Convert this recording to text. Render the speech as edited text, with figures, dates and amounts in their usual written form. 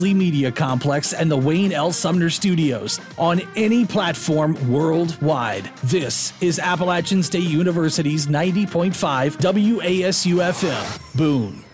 Media Complex and the Wayne L. Sumner Studios on any platform worldwide. This is Appalachian State University's 90.5 WASU FM. Boone.